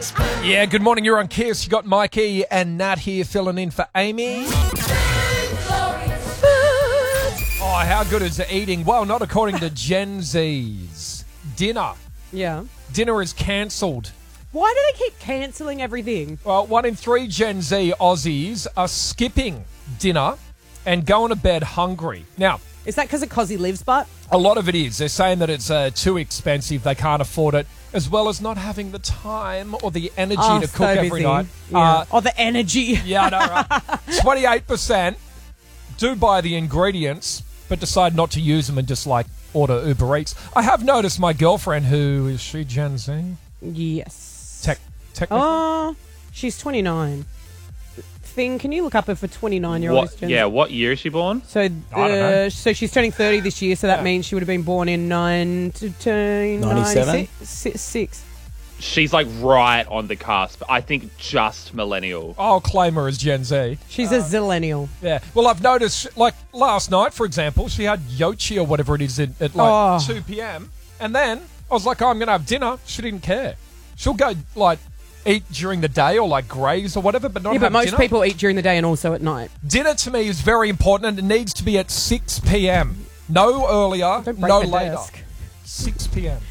Yeah, good morning. You're on Kiss. You got Mikey and Nat here filling in for Amy. Oh, how good is eating? Well, not according to Gen Z's. Dinner. Yeah. Dinner is cancelled. Why do they keep cancelling everything? Well, 1 in 3 Gen Z Aussies are skipping dinner and going to bed hungry. Now, Is that because of Cozzy Lives But? a lot of it is. They're saying that it's too expensive. They can't afford it, as well as not having the time or the energy to cook every busy. night. Yeah. The energy. Yeah, I know, right? 28% do buy the ingredients, but decide not to use them and just, order Uber Eats. I have noticed my girlfriend, who is she Gen Z? Yes. Technically? Oh, she's 29. Thing, can you look up her for 29-year-old? What year is she born? So, I don't know. so she's turning 30 this year, so that means she would have been born in 1996. She's right on the cusp. I think just millennial. I'll claim her as Gen Z. She's a zillennial. Yeah. Well, I've noticed, last night, for example, she had yochi or whatever it is at 2 p.m. And then I was like, I'm going to have dinner. She didn't care. She'll go, eat during the day or graze or whatever, but not have but most dinner. people eat during the day and also at night. Dinner to me is very important, and it needs to be at 6 p.m. No earlier, Don't break no the later. desk. 6 p.m.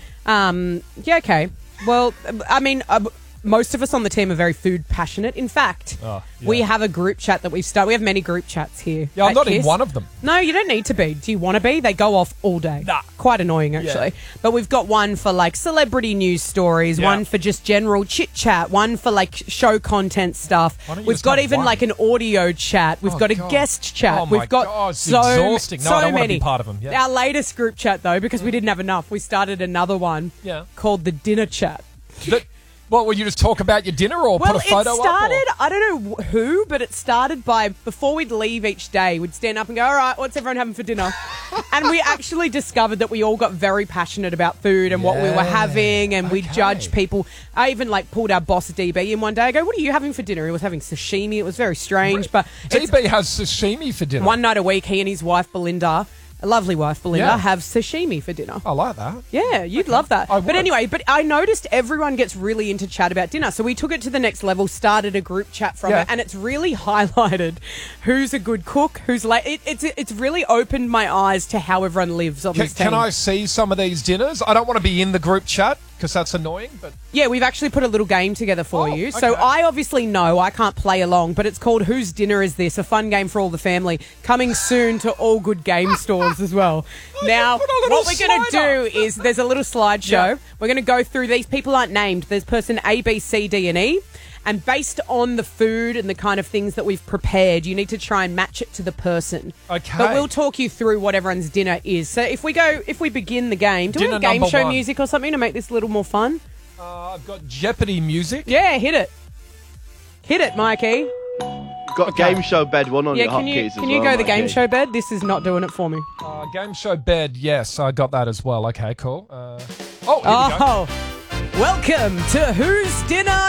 Yeah, okay. Well, I mean, most of us on the team are very food passionate. In fact, we have a group chat that we've started. We have many group chats here. Yeah, I'm at not Kiss. in one of them. No, you don't need to be. Do you want to be? They go off all day. Nah. Quite annoying, actually. Yeah. But we've got one for celebrity news stories, Yeah. one for just general chit chat, one for show content stuff. Why don't you We've just got have even one? an audio chat. We've got a God. guest chat. Oh, my We've got God, it's so exhausting. No, so I don't wanna many. be part of them. Yeah. Our latest group chat, though, because we didn't have enough, we started another one called the dinner chat. What, will you just talk about your dinner or put a photo it started, up? I don't know who, but it started by, before we'd leave each day, we'd stand up and go, all right, what's everyone having for dinner? And we actually discovered that we all got very passionate about food and what we were having, and we judged people. I even pulled our boss DB in one day. I go, what are you having for dinner? He was having sashimi. It was very strange, but DB has sashimi for dinner. one night a week, he and his wife, Belinda, a lovely wife, Belinda, have sashimi for dinner. I like that. Yeah, you'd love that. I would. But anyway, I noticed everyone gets really into chat about dinner. So we took it to the next level, started a group chat from it, and it's really highlighted who's a good cook, who's late. It's really opened my eyes to how everyone lives on this team. Can I see some of these dinners? I don't want to be in the group chat because that's annoying, but Yeah, we've actually put a little game together for you. So I obviously know I can't play along, but it's called Whose Dinner Is This? A fun game for all the family. Coming soon to all good game stores as well. Now, what we're going to do is there's a little slideshow. Yeah. We're going to go through. These people aren't named. There's person A, B, C, D, and E. And based on the food and the kind of things that we've prepared, you need to try and match it to the person. Okay. But we'll talk you through what everyone's dinner is. So if we begin the game, do we Dinner have game number show one. music or something to make this a little more fun? I've got Jeopardy music. Yeah, hit it. Hit it, Mikey. Got game show bed one on Yeah, your can you hotkeys as can you well, go the game Mikey. show bed? This is not doing it for me. Game show bed, yes, I got that as well. Okay, cool. Here we go. Oh, welcome to Whose Dinner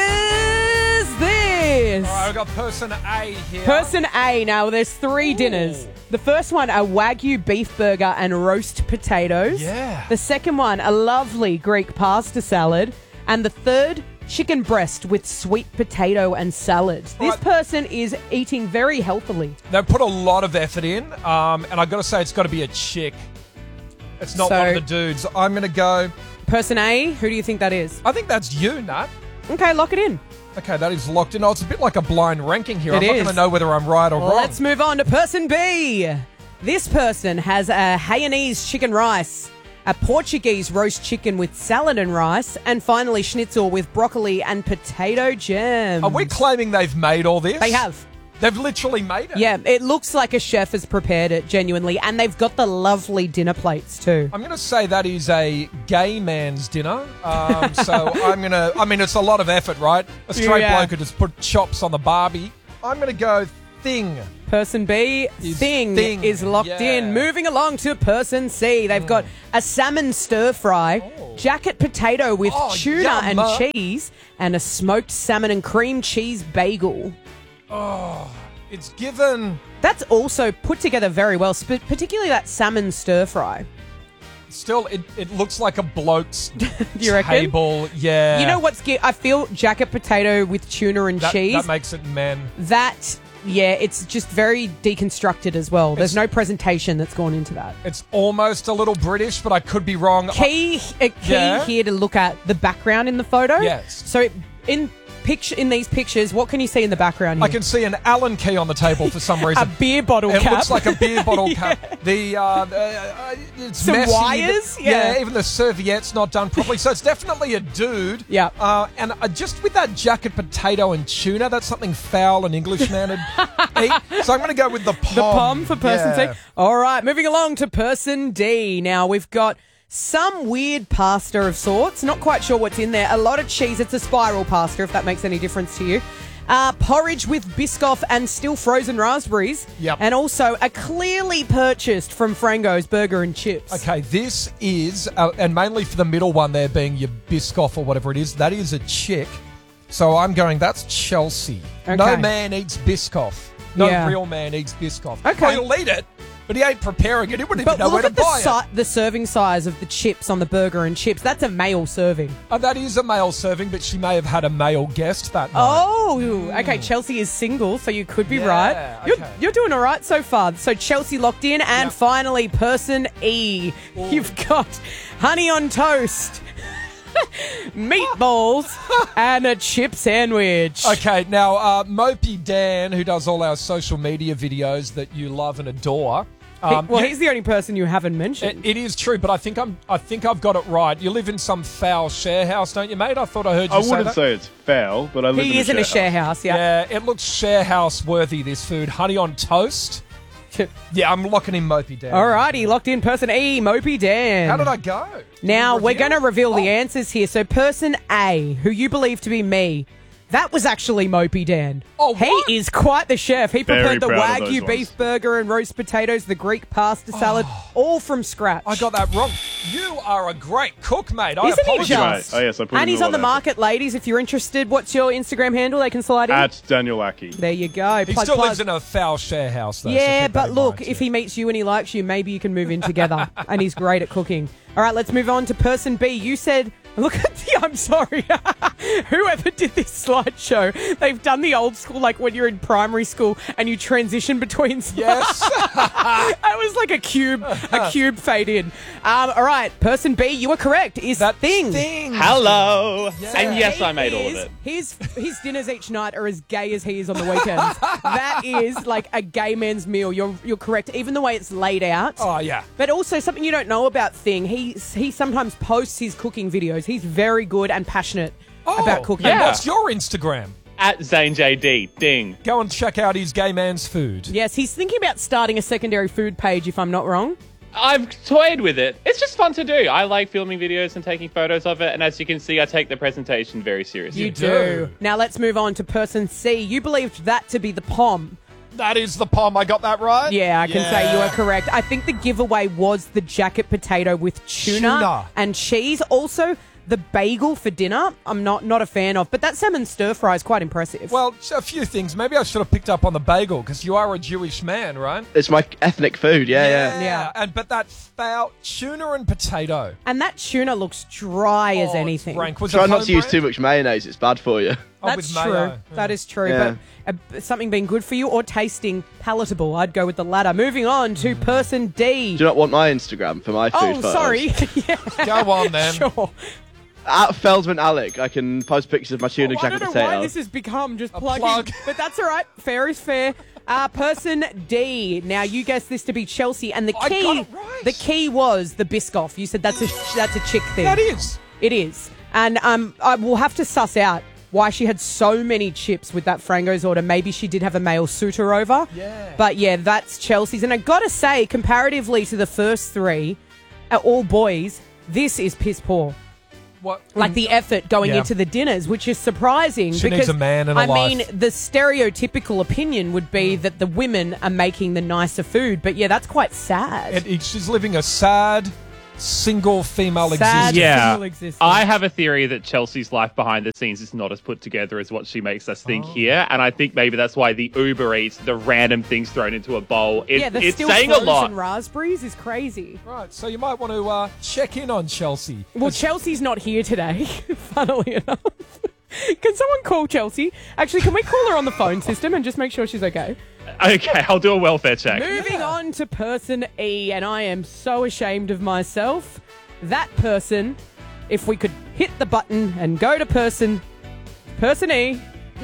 Is This? All right, I've got person A here. Person A. Now, there's 3 dinners. The first one, a Wagyu beef burger and roast potatoes. Yeah. The second one, a lovely Greek pasta salad. And the third, chicken breast with sweet potato and salad. This Right. person is eating very healthily. They put a lot of effort in, and I've got to say it's got to be a chick. It's not So- one of the dudes. I'm going to go... Person A, who do you think that is? I think that's you, Nat. Okay, lock it in. Okay, that is locked in. Oh, it's a bit like a blind ranking here. It I'm not is. going to know whether I'm right or wrong. Let's move on to person B. This person has a Hainanese chicken rice, a Portuguese roast chicken with salad and rice, and finally schnitzel with broccoli and potato jam. Are we claiming they've made all this? They have. They've literally made it. Yeah, it looks like a chef has prepared it, genuinely, and they've got the lovely dinner plates too. I'm going to say that is a gay man's dinner. So I'm going to... I mean, it's a lot of effort, right? A straight bloke could just put chops on the barbie. I'm going to go thing. Person B, thing is locked in. Moving along to person C. They've got a salmon stir fry, jacket potato with tuna yum. and cheese, and a smoked salmon and cream cheese bagel. Oh, it's given... That's also put together very well, particularly that salmon stir fry. Still, it looks like a bloke's You reckon? table. Yeah. You know what's I feel jacket potato with tuna and cheese. That makes it men. Yeah, it's just very deconstructed as well. There's no presentation that's gone into that. It's almost a little British, but I could be wrong. Key here to look at the background in the photo. Yes. So in these pictures, what can you see in the background here? I can see an Allen key on the table for some reason. A beer bottle It cap. looks like a beer bottle cap. It's Some messy. wires? Yeah. Even the serviette's not done properly. So it's definitely a dude. Yeah. And just with that jacket potato and tuna, that's something foul an Englishman would eat. So I'm going to go with the pom. The pom for person Yeah. C. All right, moving along to person D. Now, we've got some weird pasta of sorts. Not quite sure what's in there. A lot of cheese. It's a spiral pasta, if that makes any difference to you. Porridge with Biscoff and still frozen raspberries. Yep. And also a clearly purchased from Frango's burger and chips. Okay, this is, and mainly for the middle one there being your Biscoff or whatever it is, that is a chick. So I'm going, that's Chelsea. Okay. No man eats Biscoff. No Yeah. real man eats Biscoff. Okay. Well, he'll eat it, but he ain't preparing it. He wouldn't But even know where look to at buy it. the serving size of the chips on the burger and chips. That's a male serving. That is a male serving, but she may have had a male guest that night. Oh, okay. Chelsea is single, so you could be Yeah, right. okay. You're doing all right so far. So Chelsea locked in, and Yep. finally, person E. You've got honey on toast, meatballs, and a chip sandwich. Okay, now, Mopey Dan, who does all our social media videos that you love and adore. He's the only person you haven't mentioned. It is true, but I think I've got it right. You live in some foul share house, don't you, mate? I thought I heard you I say wouldn't that. say it's foul, but I live He is in a share house, yeah. Yeah, it looks share house worthy, this food. Honey on toast. Yeah, I'm locking in Mopey Dan. Alrighty, locked in person E, Mopey Dan. How did I go? Now, Did you we're reveal? going to reveal the Oh. answers here. So, person A, who you believe to be me, that was actually Mopey Dan. Oh, what? He is quite the chef. He Very prepared the proud of those Wagyu beef ones. burger and roast potatoes, the Greek pasta salad, all from scratch. I got that wrong. You are a great cook, mate. I Isn't he apologize. just? Mate. Oh, yes, I put and in he's all on the that. market, ladies. If you're interested, what's your Instagram handle? They can slide in. At Daniel Aki. There you go. He Plug, still plug. lives in a foul share house, though. so Yeah, keep that but in look, mind, if yeah. he meets you and he likes you, maybe you can move in together. And he's great at cooking. All right, let's move on to person B. You said, look at the, I'm sorry, whoever did this slideshow, they've done the old school, like when you're in primary school and you transition between slides. Yes. It was like a cube fade in. All right, person B, you were correct, is That thing. Hello. Yeah. And yes, He I made all of is- it. His dinners each night are as gay as he is on the weekends. That is like a gay man's meal. You're correct. Even the way it's laid out. Oh, yeah. But also something you don't know about Thing. He sometimes posts his cooking videos. He's very good and passionate about cooking. And Yeah. what's your Instagram? At Zane JD. Ding. Go and check out his gay man's food. Yes, he's thinking about starting a secondary food page, if I'm not wrong. I've toyed with it. It's just fun to do. I like filming videos and taking photos of it. And as you can see, I take the presentation very seriously. You do. do. Now let's move on to person C. You believed that to be the pom. That is the pom. I got that right? Yeah, I can say you are correct. I think the giveaway was the jacket potato with tuna. And cheese. Also, the bagel for dinner, I'm not a fan of. But that salmon stir fry is quite impressive. Well, a few things. Maybe I should have picked up on the bagel because you are a Jewish man, right? It's my ethnic food. Yeah. Yeah. But that foul tuna and potato. and that tuna looks dry as Oh, anything. it's rank. Was Try it not to use home too brand? much mayonnaise. It's bad for you. Oh, That's with true. mayo. That is true. Yeah. But something being good for you or tasting palatable, I'd go with the latter. Moving on to person D. Do you not want my Instagram for my food Oh, photos? sorry. Yeah, Go on then. sure. At Feldman Alec, I can post pictures of my tuna I jacket don't know why potato. this has become just A plugging. plug. But that's all right. Fair is fair. Person D. Now you guessed this to be Chelsea, and the I key, got it right. the key was the Biscoff. You said that's a chick thing. That is. It is, and I will have to suss out why she had so many chips with that Frango's order. Maybe she did have a male suitor over. Yeah. But yeah, that's Chelsea's, and I gotta say, comparatively to the first three, all boys, this is piss poor. What? Like the effort going Yeah. into the dinners, which is surprising. She because needs a man in her I mean, life. the stereotypical opinion would be that the women are making the nicer food, but yeah, that's quite sad. She's living a sad, single female Sad existence. Yeah, single existence. I have a theory that Chelsea's life behind the scenes is not as put together as what she makes us think here, and I think maybe that's why the Uber Eats, the random things thrown into a bowl, the it's still saying a frozen lot. raspberries is crazy. Right, so you might want to check in on Chelsea. Well, Chelsea's not here today, funnily enough. Can someone call Chelsea? Actually, can we call her on the phone system and just make sure she's okay? Okay, I'll do a welfare check. Moving on to person E, and I am so ashamed of myself. That person, if we could hit the button and go to person E,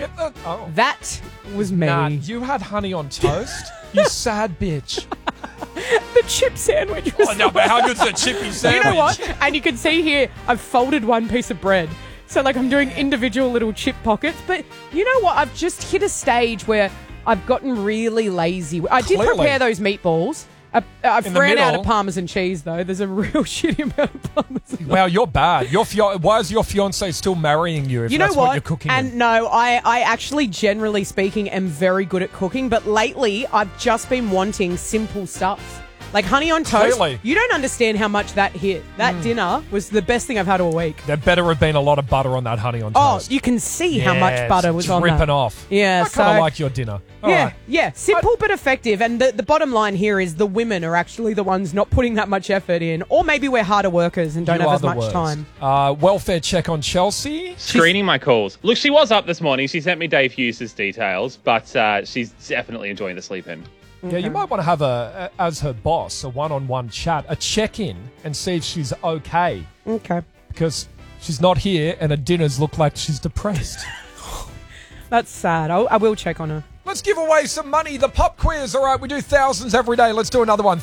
that was me. Nah, you had honey on toast? You sad bitch. The chip sandwich was Oh, no, but how good's the chippy sandwich? You know what? And you can see here, I've folded one piece of bread. So, like, I'm doing individual little chip pockets. But you know what? I've just hit a stage where I've gotten really lazy. I did Clearly. prepare those meatballs. I've In the ran out middle. of Parmesan cheese, though. There's a real shitty amount of Parmesan. Wow, you're bad. Why is your fiancé still marrying you if You know that's what? you're cooking? And no, I actually, generally speaking, am very good at cooking. But lately, I've just been wanting simple stuff. Like honey on toast. Clearly. You don't understand how much that hit. That dinner was the best thing I've had all week. There better have been a lot of butter on that honey on Oh, toast. you can see how much butter was on that. Dripping off. Yeah, I kind of so- like your dinner. All Yeah, right. yeah. Simple but effective. And the bottom line here is the women are actually the ones not putting that much effort in. Or maybe we're harder workers and don't You have are as the much worst. time. Welfare check on Chelsea. Screening my calls. Look, she was up this morning. She sent me Dave Hughes' details, but she's definitely enjoying the sleep in. Yeah, you might want to have as her boss, a one-on-one chat, a check-in, and see if she's okay. Okay. Because she's not here and her dinners look like she's depressed. That's sad. I will check on her. Let's give away some money. The pop quiz. All right, we do thousands every day. Let's do another one.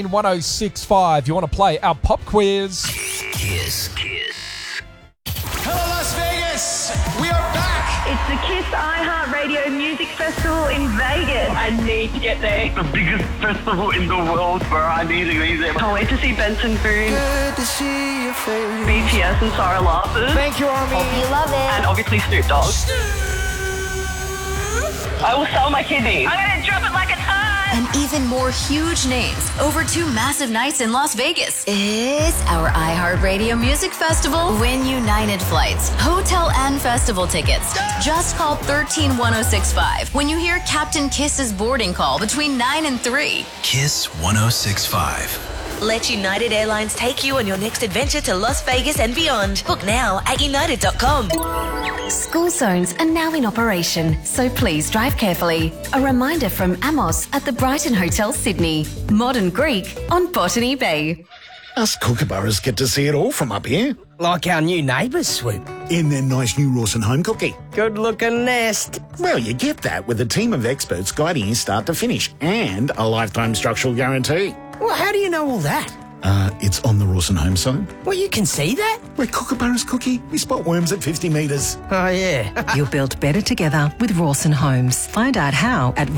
131065. You want to play our pop quiz? Kiss. Hello, Las Vegas! We are back! It's the Kiss iHeartRadio Music Festival in Vegas. I need to get there. The biggest festival in the world where I need to be there. Can't wait to see Benson Boone, Good to see your face. BTS and Sarah Larson, Thank you, Army. you love it, and obviously Snoop Dogg. I will sell my kidneys. I'm gonna drop it like a ton. And even more huge names over 2 massive nights in Las Vegas. It's our iHeartRadio Music Festival. Win United flights, hotel and festival tickets. Just call 131065 when you hear Captain Kiss's boarding call between 9 and 3. Kiss 1065. Let United Airlines take you on your next adventure to Las Vegas and beyond. Book now at united.com. School zones are now in operation, so please drive carefully. A reminder from Amos at the Brighton Hotel, Sydney. Modern Greek on Botany Bay. Us kookaburras get to see it all from up here. Like our new neighbours, Swoop. In their nice new Rawson home cookie. Good-looking nest. Well, you get that with a team of experts guiding you start to finish and a lifetime structural guarantee. Well, how do you know all that? It's on the Rawson home site. Well, you can see that? We're kookaburras, Cookie. We spot worms at 50 metres. Oh, yeah. You're built better together with Rawson Homes. Find out how at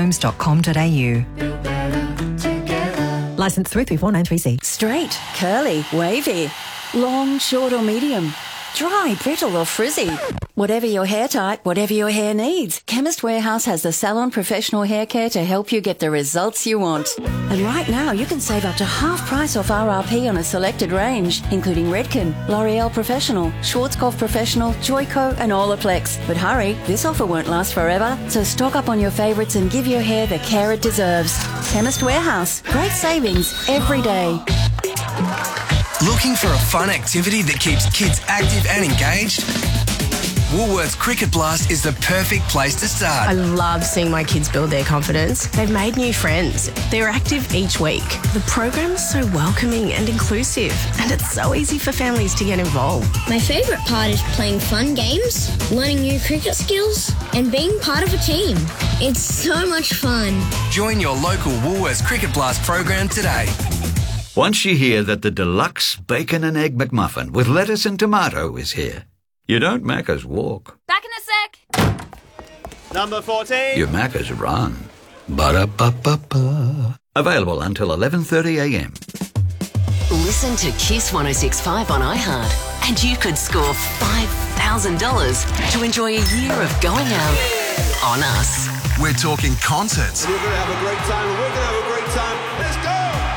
rawsonhomes.com.au. Licensed through 34930C. Straight, curly, wavy, long, short or medium, dry, brittle or frizzy. Whatever your hair type, whatever your hair needs, Chemist Warehouse has the salon professional hair care to help you get the results you want. And right now you can save up to half price off RRP on a selected range, including Redken, L'Oreal Professional, Schwarzkopf Professional, Joico and Olaplex. But hurry, this offer won't last forever, so stock up on your favourites and give your hair the care it deserves. Chemist Warehouse, great savings every day. Looking for a fun activity that keeps kids active and engaged? Woolworths Cricket Blast is the perfect place to start. I love seeing my kids build their confidence. They've made new friends. They're active each week. The program's so welcoming and inclusive, and it's so easy for families to get involved. My favourite part is playing fun games, learning new cricket skills, and being part of a team. It's so much fun. Join your local Woolworths Cricket Blast program today. Once you hear that the deluxe bacon and egg McMuffin with lettuce and tomato is here, you don't Macca's walk. Back in a sec. Number 14. You Macca's run. Ba-da-ba-ba-ba. Available until 11:30am. Listen to Kiss 1065 on iHeart, and you could score $5,000 to enjoy a year of going out on us. We're talking concerts, We're going to have a great time. We're going to have a great time. Let's go! Comedy.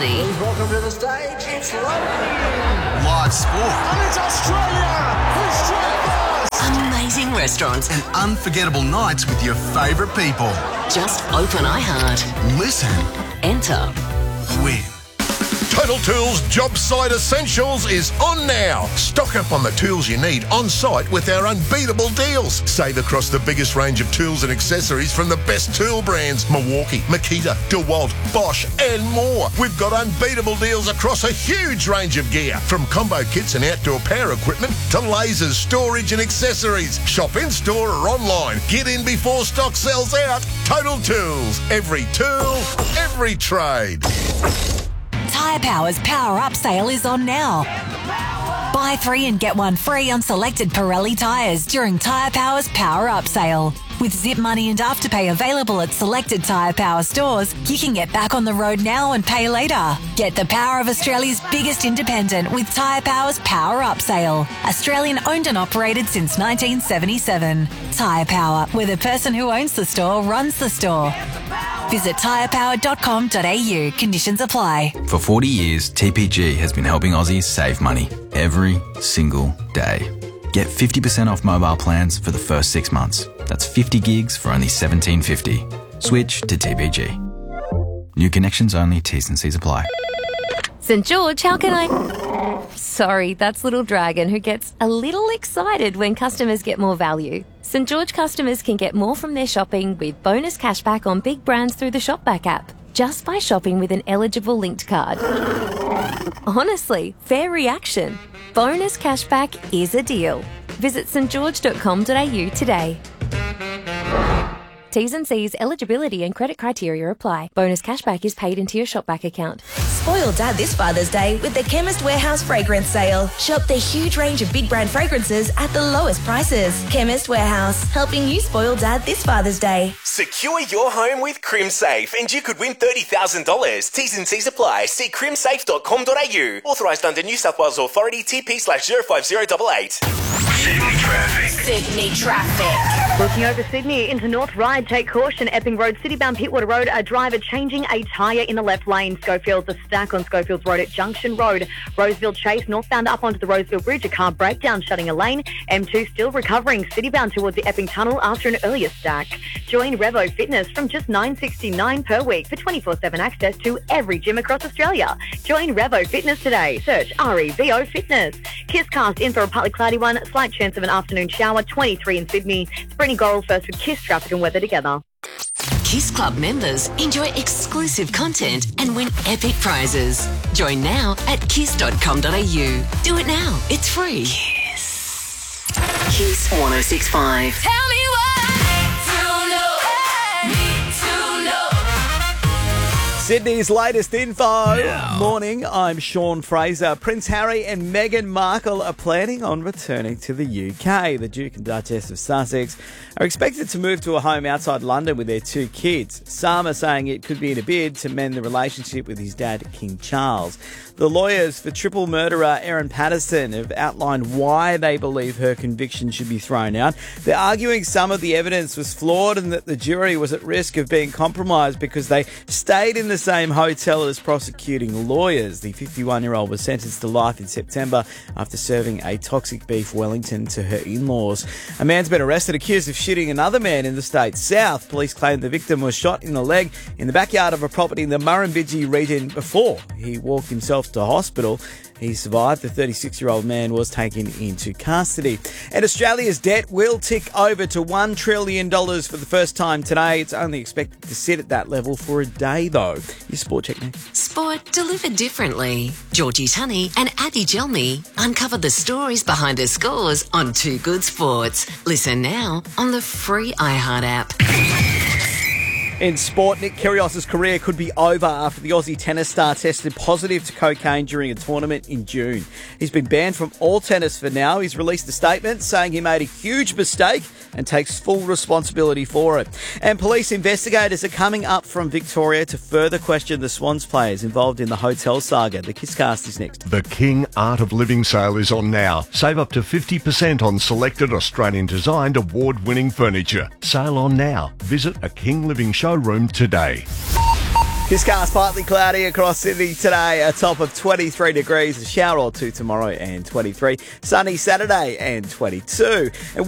comedy, Welcome to the stage. It's Live sport. And it's Australia. Who's straight first? amazing restaurants, And unforgettable nights with your favourite people. just open iHeart. Listen. Enter. Win. Total Tools Job Site Essentials is on now. Stock up on the tools you need on site with our unbeatable deals. Save across the biggest range of tools and accessories from the best tool brands: Milwaukee, Makita, DeWalt, Bosch and more. We've got unbeatable deals across a huge range of gear, from combo kits and outdoor power equipment to lasers, storage and accessories. Shop in store or online. Get in before stock sells out. Total Tools. Every tool, every trade. Tyre Power's Power Up sale is on now. Buy 3 and get 1 free on selected Pirelli tyres during Tyre Power's Power Up sale. With Zip Money and Afterpay available at selected Tyre Power stores, you can get back on the road now and pay later. Get the power of Australia's biggest independent with Tyre Power's Power Up sale. Australian owned and operated since 1977. Tyre Power, where the person who owns the store runs the store. Visit tyrepower.com.au. Conditions apply. For 40 years, TPG has been helping Aussies save money every single day. Get 50% off mobile plans for the first 6 months. That's 50 gigs for only $17.50. Switch to TPG. New connections only, T's and C's apply. St. George, how can I... Sorry, that's Little Dragon, who gets a little excited when customers get more value. St. George customers can get more from their shopping with bonus cashback on big brands through the Shopback app, just by shopping with an eligible linked card. Honestly, fair reaction. Bonus cashback is a deal. Visit stgeorge.com.au today. T's and C's, eligibility and credit criteria apply. Bonus cashback is paid into your Shopback account. Spoil Dad this Father's Day with the Chemist Warehouse Fragrance Sale. Shop the huge range of big brand fragrances at the lowest prices. Chemist Warehouse, helping you spoil Dad this Father's Day. Secure your home with CrimSafe and you could win $30,000. T's and C's apply. See crimsafe.com.au. Authorised under New South Wales Authority TP/05088. Sydney traffic. Looking over Sydney into North Ryde, take caution. Epping Road, Citybound Pittwater Road, a driver changing a tyre in the left lane. Schofield's a stack on Schofields Road at Junction Road. Roseville Chase, northbound up onto the Roseville Bridge, a car breakdown shutting a lane. M2 still recovering. Citybound towards the Epping Tunnel after an earlier stack. Join Revo Fitness from just $9.69 per week for 24/7 access to every gym across Australia. Join Revo Fitness today. Search REVO Fitness. Kisscast in for a partly cloudy one. Slight chance of an afternoon shower, 23 in Sydney. Sprinting Goral first with Kiss traffic and weather together. Kiss Club members enjoy exclusive content and win epic prizes. Join now at kiss.com.au. Do it now. It's free. Kiss. Kiss 106.5. Tell me Sydney's latest info. Morning, I'm Sean Fraser. Prince Harry and Meghan Markle are planning on returning to the UK. The Duke and Duchess of Sussex are expected to move to a home outside London with their 2 kids. Some are saying it could be in a bid to mend the relationship with his dad, King Charles. The lawyers for triple murderer Erin Patterson have outlined why they believe her conviction should be thrown out. They're arguing some of the evidence was flawed and that the jury was at risk of being compromised because they stayed in the same hotel as prosecuting lawyers. The 51-year-old was sentenced to life in September after serving a toxic beef Wellington to her in-laws. A man's been arrested accused of shooting another man in the state's south. Police claim the victim was shot in the leg in the backyard of a property in the Murrumbidgee region before he walked himself to hospital. He survived. The 36-year-old man was taken into custody. And Australia's debt will tick over to $1 trillion for the first time today. It's only expected to sit at that level for a day, though. Your sport check next. Sport delivered differently. Georgie Tunney and Addy Gelmy uncover the stories behind her scores on Too Good Sports. Listen now on the free iHeart app. In sport, Nick Kyrgios' career could be over after the Aussie tennis star tested positive to cocaine during a tournament in June. He's been banned from all tennis for now. He's released a statement saying he made a huge mistake and takes full responsibility for it. And police investigators are coming up from Victoria to further question the Swans players involved in the hotel saga. The Kisscast is next. The King Art of Living sale is on now. Save up to 50% on selected Australian-designed award-winning furniture. Sale on now. Visit a King Living showroom today. This car's partly cloudy across Sydney today, a top of 23 degrees, a shower or two tomorrow and 23. Sunny Saturday and 22. And